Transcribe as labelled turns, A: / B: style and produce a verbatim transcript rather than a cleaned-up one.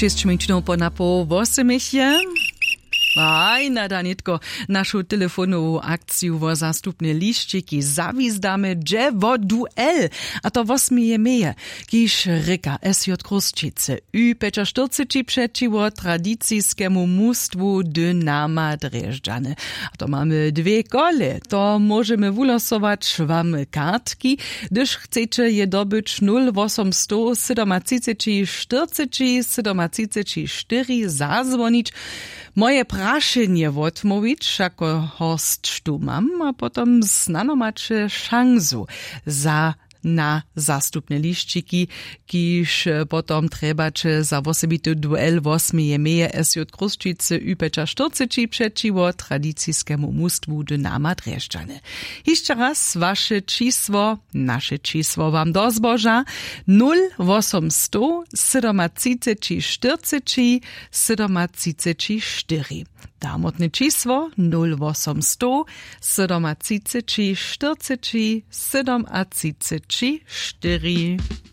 A: Šest minut po napo osmich je. Aj, nadanitko, našu telefonovú akciu vo zastupne liščiky zavízdame, že vo duel. A to osmije meje, kiž reka es jot Kruščice, ü peča štyridsať přečivo tradicijskému mústvu Dynama Drježdžane. A to máme dve kole, to môžeme vylosować wam kartki, gdyż chcecie je dobyć nula osem sto sedemtisíc štyridsať sedemtisíc štyri zazvonić. Moje prašenje odmović, ako host štu mam, a potom znano macie šansu za na zastupne liščiki, kiž potom trebače za osobity duel osmije meje es jot Kruščice üpeča štyridsať přečivo tradicijskému mústvu Dynama Drježdžane. Ještě raz vaše číslo, naše číslo vám dozboža nula osem sto sedemtisíc štyridsať sedemtisíc štyri. Damotne číslo nula osem sto sedemtisíc štyridsať sedemtisíc štyri.